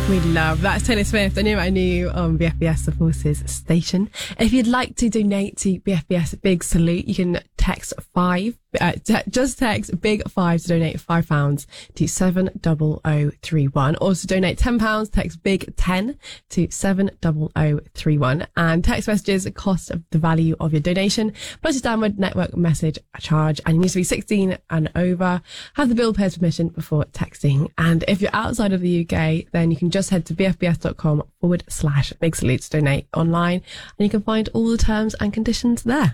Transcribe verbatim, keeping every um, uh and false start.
We love that's Taylor Swift. I knew I knew on B F B S, the Forces station. If you'd like to donate to B F B S Big Salute, you can text five, uh, te- just text Big Five to donate five pounds to seven double oh three one. Also donate ten pounds, text Big Ten to seven double oh three one. And text messages cost of the value of your donation plus your downward network message charge. And you need to be sixteen and over. Have the bill payer's permission before texting. And if you're outside of the U K, then you can just head to bfbs.com forward slash big salute to donate online, and you can find all the terms and conditions there.